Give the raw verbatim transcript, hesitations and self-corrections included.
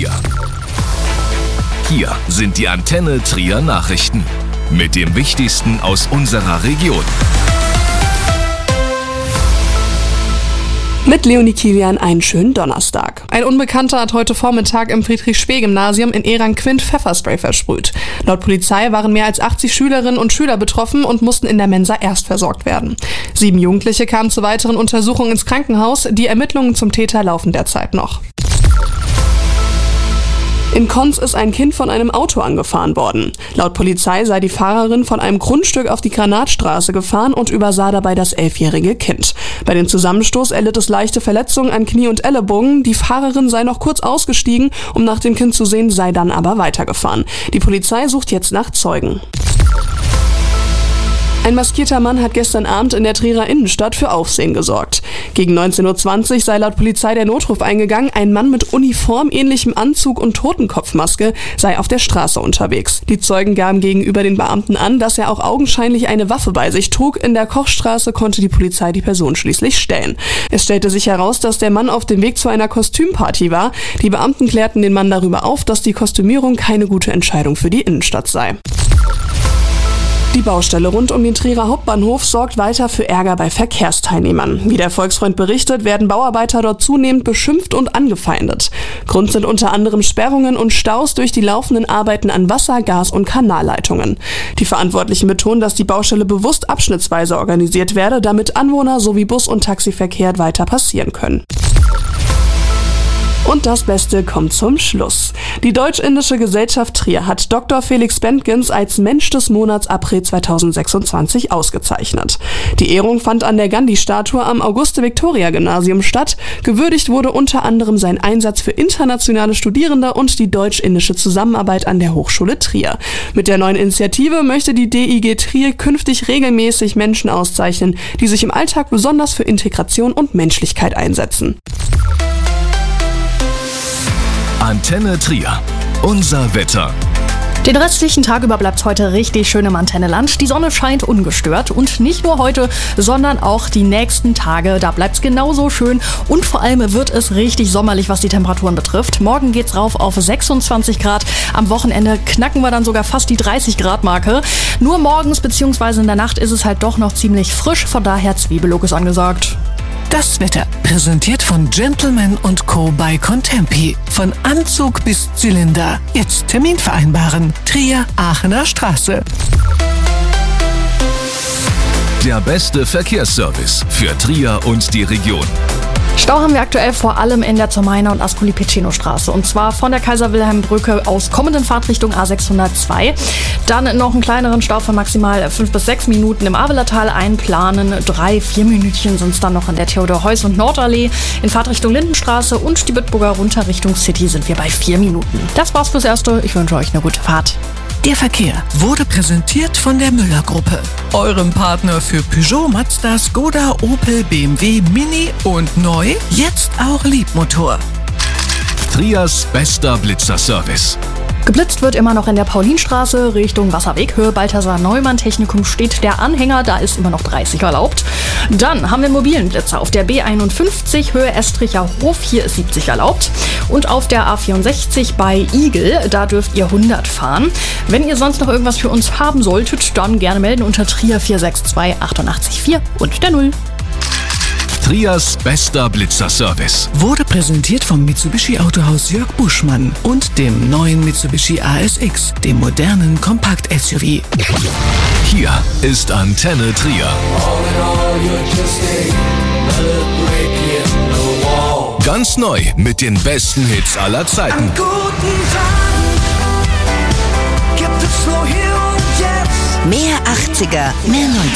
Trier. Hier sind die Antenne Trier Nachrichten mit dem Wichtigsten aus unserer Region. Mit Leonie Kilian einen schönen Donnerstag. Ein Unbekannter hat heute Vormittag im Friedrich-Spee-Gymnasium in Ehrang-Quint Pfefferspray versprüht. Laut Polizei waren mehr als achtzig Schülerinnen und Schüler betroffen und mussten in der Mensa erst versorgt werden. Sieben Jugendliche kamen zur weiteren Untersuchung ins Krankenhaus. Die Ermittlungen zum Täter laufen derzeit noch. In Konz ist ein Kind von einem Auto angefahren worden. Laut Polizei sei die Fahrerin von einem Grundstück auf die Granatstraße gefahren und übersah dabei das elfjährige Kind. Bei dem Zusammenstoß erlitt es leichte Verletzungen an Knie und Ellenbogen. Die Fahrerin sei noch kurz ausgestiegen, um nach dem Kind zu sehen, sei dann aber weitergefahren. Die Polizei sucht jetzt nach Zeugen. Ein maskierter Mann hat gestern Abend in der Trierer Innenstadt für Aufsehen gesorgt. Gegen neunzehn Uhr zwanzig sei laut Polizei der Notruf eingegangen. Ein Mann mit uniformähnlichem Anzug und Totenkopfmaske sei auf der Straße unterwegs. Die Zeugen gaben gegenüber den Beamten an, dass er auch augenscheinlich eine Waffe bei sich trug. In der Kochstraße konnte die Polizei die Person schließlich stellen. Es stellte sich heraus, dass der Mann auf dem Weg zu einer Kostümparty war. Die Beamten klärten den Mann darüber auf, dass die Kostümierung keine gute Entscheidung für die Innenstadt sei. Die Baustelle rund um den Trierer Hauptbahnhof sorgt weiter für Ärger bei Verkehrsteilnehmern. Wie der Volksfreund berichtet, werden Bauarbeiter dort zunehmend beschimpft und angefeindet. Grund sind unter anderem Sperrungen und Staus durch die laufenden Arbeiten an Wasser-, Gas- und Kanalleitungen. Die Verantwortlichen betonen, dass die Baustelle bewusst abschnittsweise organisiert werde, damit Anwohner sowie Bus- und Taxiverkehr weiter passieren können. Und das Beste kommt zum Schluss. Die Deutsch-Indische Gesellschaft Trier hat Doktor Felix Bentgens als Mensch des Monats April zweitausendsechsundzwanzig ausgezeichnet. Die Ehrung fand an der Gandhi-Statue am Auguste-Victoria-Gymnasium statt. Gewürdigt wurde unter anderem sein Einsatz für internationale Studierende und die deutsch-indische Zusammenarbeit an der Hochschule Trier. Mit der neuen Initiative möchte die D I G Trier künftig regelmäßig Menschen auszeichnen, die sich im Alltag besonders für Integration und Menschlichkeit einsetzen. Antenne Trier. Unser Wetter. Den restlichen Tag über bleibt es heute richtig schön im Antenneland. Die Sonne scheint ungestört und nicht nur heute, sondern auch die nächsten Tage. Da bleibt es genauso schön und vor allem wird es richtig sommerlich, was die Temperaturen betrifft. Morgen geht's rauf auf sechsundzwanzig Grad. Am Wochenende knacken wir dann sogar fast die dreißig Grad Marke. Nur morgens bzw. in der Nacht ist es halt doch noch ziemlich frisch, von daher Zwiebellook ist angesagt. Das Wetter, präsentiert von Gentleman und Co. bei Contempi. Von Anzug bis Zylinder. Jetzt Termin vereinbaren. Trier, Aachener Straße. Der beste Verkehrsservice für Trier und die Region. Stau haben wir aktuell vor allem in der Zomainer und Ascoli-Piceno-Straße. Und zwar von der Kaiser-Wilhelm-Brücke aus kommenden Fahrtrichtung A sechshundertzwei. Dann noch einen kleineren Stau von maximal fünf bis sechs Minuten im Avellertal einplanen. Drei, vier Minütchen sind es dann noch in der Theodor-Heuss- und Nordallee. In Fahrtrichtung Lindenstraße und die Bitburger runter Richtung City sind wir bei vier Minuten. Das war's fürs Erste. Ich wünsche euch eine gute Fahrt. Der Verkehr wurde präsentiert von der Müller-Gruppe, eurem Partner für Peugeot, Mazda, Skoda, Opel, B M W, Mini und neu, jetzt auch Liebmotor. Triers bester Blitzerservice. Geblitzt wird immer noch in der Paulinstraße Richtung Wasserweg. Höhe Balthasar Neumann Technikum steht der Anhänger, da ist immer noch dreißig erlaubt. Dann haben wir einen mobilen Blitzer auf der B einundfünfzig Höhe Estricher Hof, hier ist siebzig erlaubt. Und auf der A vierundsechzig bei Igel, da dürft ihr hundert fahren. Wenn ihr sonst noch irgendwas für uns haben solltet, dann gerne melden unter Trier vier sechs zwei achtundachtzig vier und der Null. Triers bester Blitzerservice. Wurde präsentiert vom Mitsubishi Autohaus Jörg Buschmann und dem neuen Mitsubishi A S X, dem modernen Kompakt-S U V. Hier ist Antenne Trier. Ganz neu mit den besten Hits aller Zeiten. Mehr achtziger, mehr neunziger.